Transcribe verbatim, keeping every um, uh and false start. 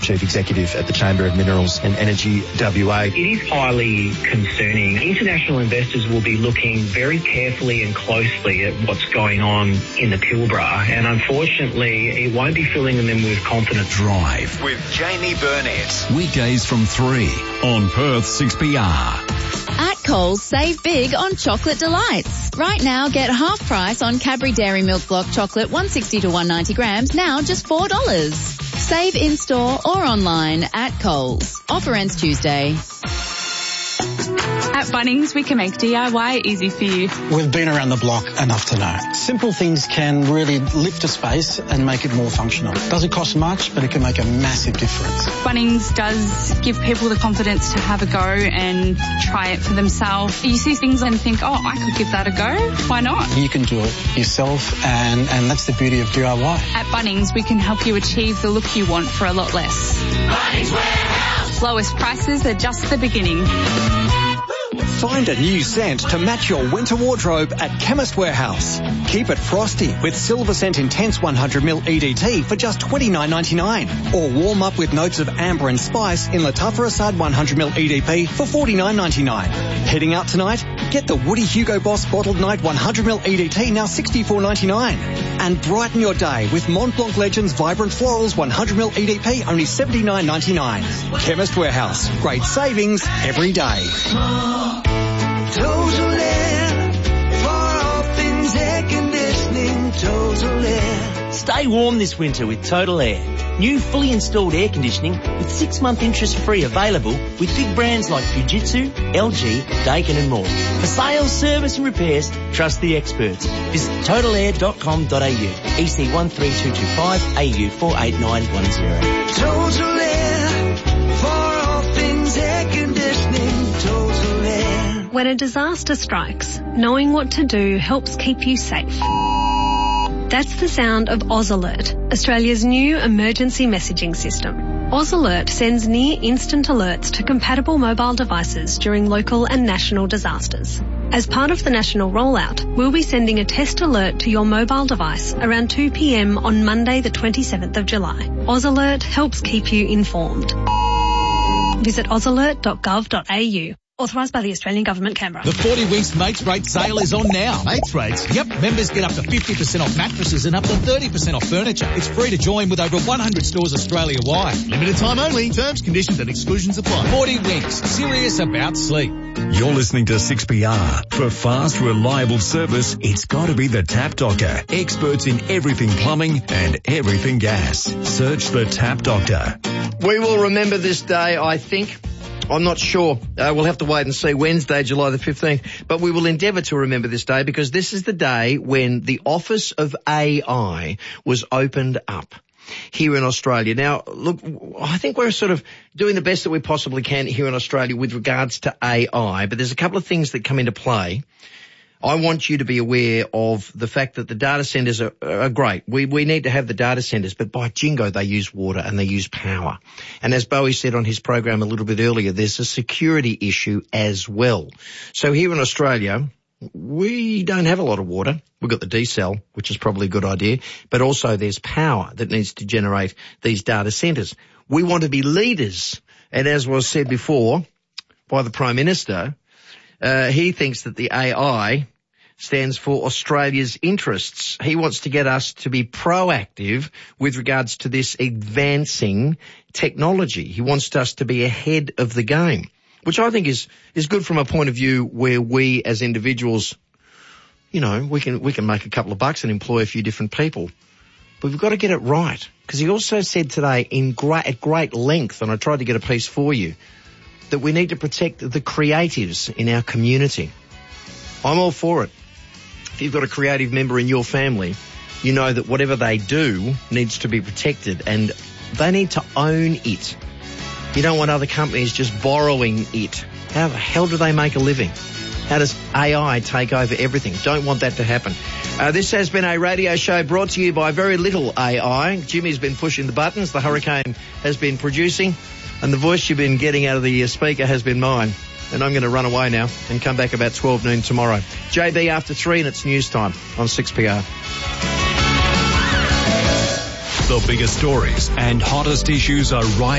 Chief Executive at the Chamber of Minerals and Energy W A. It is highly concerning. International investors will be looking very carefully and closely at what's going on in the Pilbara, and unfortunately it won't be filling them in with confidence. Drive with Jamie Burnett. Weekdays from three on Perth six P R. At Coles, save big on chocolate delights. Right now, get half price on Cadbury Dairy Milk Block chocolate one sixty to one ninety grams, now just four dollars. Save in-store or online at Coles. Offer ends Tuesday. At Bunnings, we can make D I Y easy for you. We've been around the block enough to know. Simple things can really lift a space and make it more functional. Doesn't cost much, but it can make a massive difference. Bunnings does give people the confidence to have a go and try it for themselves. You see things and think, oh, I could give that a go. Why not? You can do it yourself, and, and that's the beauty of D I Y. At Bunnings, we can help you achieve the look you want for a lot less. Bunnings Warehouse. Lowest prices are just the beginning. Find a new scent to match your winter wardrobe at Chemist Warehouse. Keep it frosty with Silver Scent Intense one hundred milliliter E D T for just twenty-nine ninety-nine. Or warm up with notes of amber and spice in Latafra Assad one hundred milliliter E D P for forty-nine ninety-nine. Heading out tonight? Get the Woody Hugo Boss Bottled Night one hundred milliliter E D T now sixty-four ninety-nine. And brighten your day with Mont Blanc Legends Vibrant Florals one hundred milliliter E D P only seventy-nine ninety-nine. Chemist Warehouse. Great savings every day. Total Air, for all things air conditioning, Total Air. Stay warm this winter with Total Air. New fully installed air conditioning with six month interest free available with big brands like Fujitsu, L G, Daikin and more. For sales, service and repairs, trust the experts. Visit total air dot com dot a u. E C one three two two five, A U four eight nine one zero. Total Air, for all things air conditioning, Total Air. When a disaster strikes, knowing what to do helps keep you safe. That's the sound of AusAlert, Australia's new emergency messaging system. AusAlert sends near-instant alerts to compatible mobile devices during local and national disasters. As part of the national rollout, we'll be sending a test alert to your mobile device around two p m on Monday the twenty-seventh of July. AusAlert helps keep you informed. Visit aus alert dot gov dot a u. Authorised by the Australian Government, Canberra. The forty Winks Mates Rate sale is on now. Mates Rates? Yep. Members get up to fifty percent off mattresses and up to thirty percent off furniture. It's free to join with over one hundred stores Australia-wide. Limited time only. Terms, conditions and exclusions apply. forty Winks. Serious about sleep. You're listening to six P R. For fast, reliable service, it's got to be the Tap Doctor. Experts in everything plumbing and everything gas. Search the Tap Doctor. We will remember this day, I think. I'm not sure. Uh, we'll have to wait and see. Wednesday, July the fifteenth. But we will endeavour to remember this day because this is the day when the Office of A I was opened up here in Australia. Now, look, I think we're sort of doing the best that we possibly can here in Australia with regards to A I, but there's a couple of things that come into play. I want you to be aware of the fact that the data centres are, are great. We we need to have the data centres, but by jingo, they use water and they use power. And as Bowie said on his program a little bit earlier, there's a security issue as well. So here in Australia, we don't have a lot of water. We've got the D-cell, which is probably a good idea, but also there's power that needs to generate these data centres. We want to be leaders. And as was said before by the Prime Minister, uh, he thinks that the A I stands for Australia's interests. He wants to get us to be proactive with regards to this advancing technology. He wants us to be ahead of the game, which I think is, is good from a point of view where we as individuals, you know, we can, we can make a couple of bucks and employ a few different people. But we've got to get it right. Because he also said today in great, at great length, and I tried to get a piece for you, that we need to protect the creatives in our community. I'm all for it. If you've got a creative member in your family, you know that whatever they do needs to be protected and they need to own it. You don't want other companies just borrowing it. How the hell do they make a living? How does A I take over everything? Don't want that to happen. Uh, this has been a radio show brought to you by very little A I. Jimmy's been pushing the buttons, the Hurricane has been producing, and the voice you've been getting out of the speaker has been mine. And I'm going to run away now and come back about twelve noon tomorrow. J B after three and it's news time on six P R. The biggest stories and hottest issues are right